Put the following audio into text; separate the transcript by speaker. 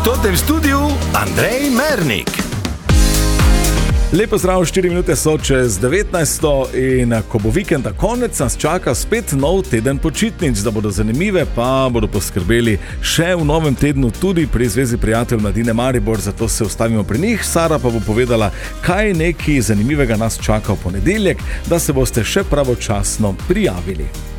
Speaker 1: Tote v studiu Andrej Mernik.
Speaker 2: Lepo zdrav, 4 minute so čez 19. in ko bo vikenda konec, nas čaka spet nov teden počitnic. Da bodo zanimive, pa bodo poskrbeli še v novem tednu tudi pri Zvezi prijateljev Mladine Maribor, zato se ustavimo pri njih. Sara pa bo povedala, kaj nekaj zanimivega nas čaka v ponedeljek, da se boste še pravočasno prijavili.